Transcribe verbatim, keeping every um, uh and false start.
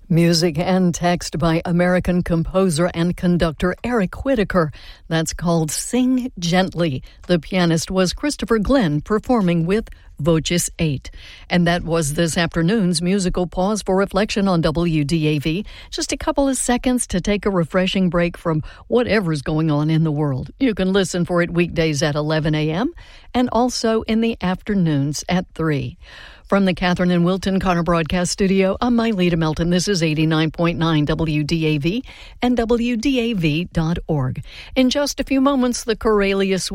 Music and text by American composer and conductor Eric Whitacre. That's called Sing Gently. The pianist was Christopher Glenn, performing with Voces eight. And that was this afternoon's musical pause for reflection on W D A V. Just a couple of seconds to take a refreshing break from whatever's going on in the world. You can listen for it weekdays at eleven a.m. and also in the afternoons at three. From the Catherine and Wilton Connor Broadcast Studio, I'm Myleta Melton. This is eighty-nine point nine W D A V and W D A V dot org. In just a few moments, the Corelia Suite